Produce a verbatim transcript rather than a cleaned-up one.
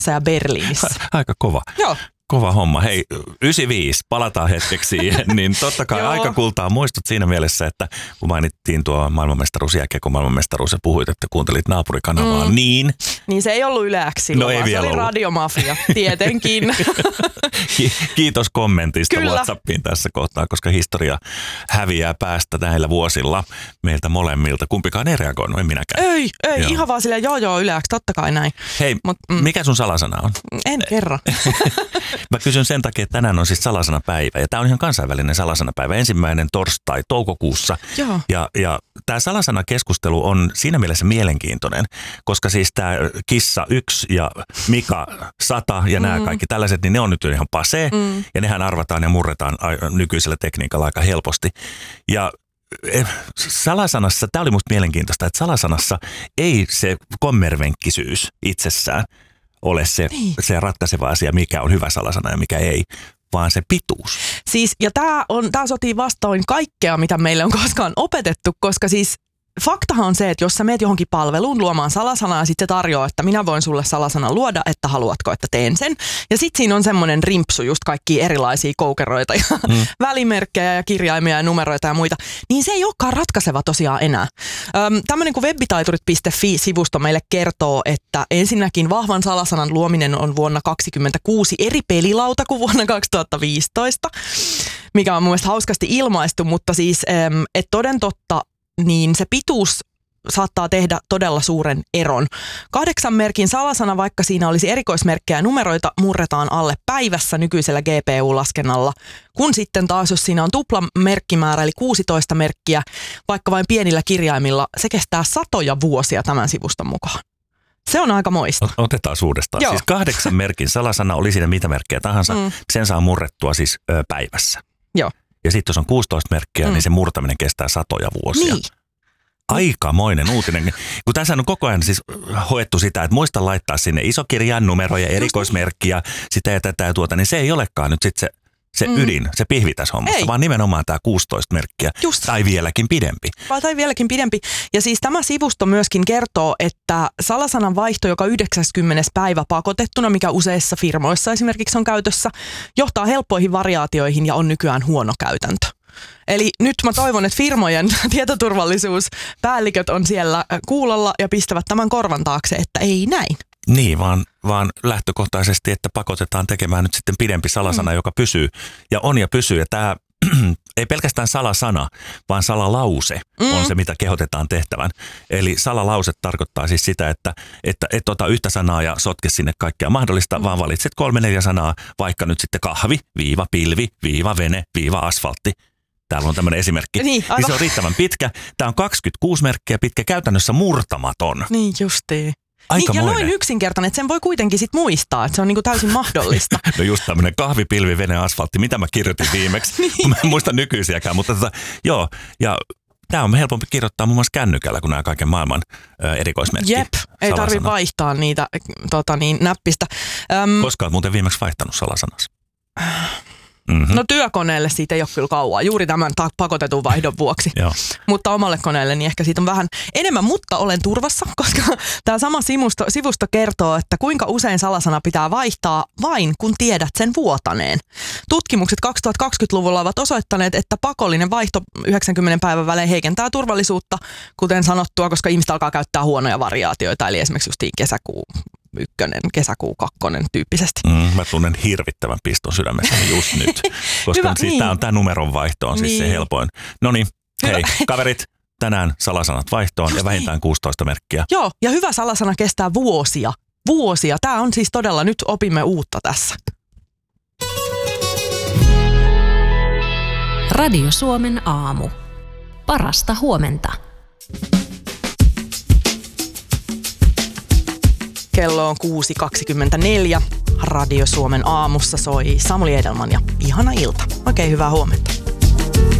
ja Berliinissä. Aika kova. Joo. Kova homma. Hei, yhdeksänkymmentäviisi, palataan hetkeksi siihen, niin totta kai aika kultaa muistut siinä mielessä, että kun mainittiin tuo maailmanmestaruus, jääkiekon maailmanmestaruus ja puhuit, että kuuntelit naapurikanavaa, mm. niin... Niin se ei ollut Yle X silloin, no ei vaan vielä se oli ollut. Radiomafia, tietenkin. Kiitos kommentista Kyllä. WhatsAppiin tässä kohtaa, koska historia häviää päästä näillä vuosilla meiltä molemmilta. Kumpikaan ei reagoinut, en minäkään. Ei, ei, Joo. ihan vaan silleen, joo joo, Yle X, totta kai näin. Hei, Mut, mm. mikä sun salasana on? En kerro. Mä kysyn sen takia, että tänään on siis salasanapäivä ja tämä on ihan kansainvälinen salasanapäivä, ensimmäinen torstai toukokuussa. Joo. Ja, ja tämä salasanakeskustelu on siinä mielessä mielenkiintoinen, koska siis tämä Kissa yksi ja Mika sata ja nämä mm. kaikki tällaiset, niin ne on nyt ihan pasee mm. ja nehän arvataan ja murretaan nykyisellä tekniikalla aika helposti. Ja salasanassa, tämä oli musta mielenkiintoista, että salasanassa ei se kommervenkkisyys itsessään ole se, niin. se ratkaiseva asia, mikä on hyvä salasana ja mikä ei, vaan se pituus. Siis, ja tämä on, tää sotii vastoin kaikkea, mitä meille on koskaan opetettu, koska siis faktahan on se, että jos sä meet johonkin palveluun luomaan salasanaa ja sitten se tarjoaa, että minä voin sulle salasanan luoda, että haluatko, että teen sen. Ja sitten siinä on semmoinen rimpsu, just kaikkia erilaisia koukeroita ja mm. välimerkkejä ja kirjaimia ja numeroita ja muita. Niin se ei olekaan ratkaiseva tosiaan enää. Öm, tämmöinen kuin webitaiturit piste fi-sivusto meille kertoo, että ensinnäkin vahvan salasanan luominen on vuonna kaksikymmentäkuusi eri pelilauta kuin vuonna kaksituhattaviisitoista, mikä on mun mielestä hauskasti ilmaistu, mutta siis, että toden totta, niin se pituus saattaa tehdä todella suuren eron. Kahdeksan merkin salasana, vaikka siinä olisi erikoismerkkejä ja numeroita, murretaan alle päivässä nykyisellä G P U-laskennalla. Kun sitten taas, jos siinä on tupla merkkimäärä, eli kuusitoista merkkiä, vaikka vain pienillä kirjaimilla, se kestää satoja vuosia tämän sivuston mukaan. Se on aika moista. Otetaan uudestaan. Joo. Siis kahdeksan merkin salasana, oli siinä mitä merkkejä tahansa, mm. sen saa murrettua siis ö, päivässä. Joo. Ja sitten jos on kuusitoista merkkiä, mm. niin se murtaminen kestää satoja vuosia. Niin. Aikamoinen uutinen. Kun tässä on koko ajan siis hoettu sitä, että muista laittaa sinne isokirjan numeroja, erikoismerkkiä, sitä ja tätä ja tuota, niin se ei olekaan nyt sitten se, se mm. ydin, se pihvi tässä hommassa, ei. Vaan nimenomaan tämä kuusitoista merkkiä Just. tai vieläkin pidempi. Tai vieläkin pidempi. Ja siis tämä sivusto myöskin kertoo, että salasanan vaihto, joka yhdeksäskymmenes päivä pakotettuna, mikä useissa firmoissa esimerkiksi on käytössä, johtaa helppoihin variaatioihin ja on nykyään huono käytäntö. Eli nyt mä toivon, että firmojen tietoturvallisuuspäälliköt on siellä kuulolla ja pistävät tämän korvan taakse, että ei näin. Niin, vaan, vaan lähtökohtaisesti, että pakotetaan tekemään nyt sitten pidempi salasana, mm. joka pysyy ja on ja pysyy. Ja tämä ei pelkästään salasana, vaan salalause mm. on se, mitä kehotetaan tehtävän. Eli salalause tarkoittaa siis sitä, että, että et ota yhtä sanaa ja sotke sinne kaikkea mahdollista, mm. vaan valitset kolme neljä sanaa, vaikka nyt sitten kahvi, viiva, pilvi, viiva, vene, viiva, asfaltti. Täällä on tämmöinen esimerkki. Niin, niin se on riittävän pitkä. Tämä on kaksikymmentäkuusi merkkiä pitkä, käytännössä murtamaton. Niin justiin. Niin, ja noin yksinkertainen, että sen voi kuitenkin sit muistaa, että se on niinku täysin mahdollista. No just tämmöinen kahvi, pilvi, vene, asfaltti, mitä mä kirjoitin viimeksi. niin. Mä en muista nykyisiäkään, mutta tota, joo. Ja tämä on helpompi kirjoittaa muun muassa kännykällä kuin nämä kaiken maailman ö, erikoismerkki. Jep, ei tarvitse vaihtaa niitä tota, niin, näppistä. Öm, Koska olet muuten viimeksi vaihtanut salasanas? Mm-hmm. No työkoneelle siitä ei ole kyllä kauaa, juuri tämän pakotetun vaihdon vuoksi. Mutta omalle koneelle niin ehkä siitä on vähän enemmän, mutta olen turvassa, koska tämä sama sivusto, sivusto kertoo, että kuinka usein salasana pitää vaihtaa vain, kun tiedät sen vuotaneen. Tutkimukset kaksituhattakaksikymmentäluvulla ovat osoittaneet, että pakollinen vaihto yhdeksänkymmentä päivän välein heikentää turvallisuutta, kuten sanottua, koska ihmiset alkaa käyttää huonoja variaatioita, eli esimerkiksi justiin kesäkuu. ykkönen, kesäkuu kakkonen tyyppisesti. Mm, mä tunnen hirvittävän piston sydämessäni just nyt, koska Hyvä, siis niin. tämä on tämä numeron vaihto on siis niin. se helpoin. Noniin, hei kaverit, tänään salasanat vaihtoon just ja vähintään niin. kuusitoista merkkiä. Joo, ja hyvä salasana kestää vuosia. Vuosia. Tämä on siis todella, nyt opimme uutta tässä. Radio Suomen aamu. Parasta huomenta. Kello on kuusi kaksikymmentäneljä. Radio Suomen aamussa soi Samuli Edelman ja ihana ilta. Oikein hyvää huomenta.